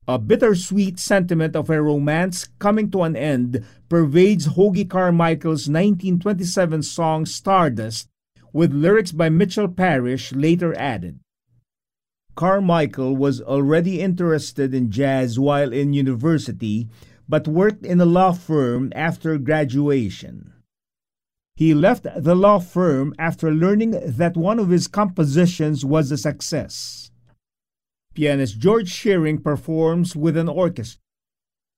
A bittersweet sentiment of a romance coming to an end pervades Hoagy Carmichael's 1927 song Stardust, with lyrics by Mitchell Parish later added. Carmichael was already interested in jazz while in university, but worked in a law firm after graduation. He left the law firm after learning that one of his compositions was a success. Pianist George Shearing performs with an orchestra.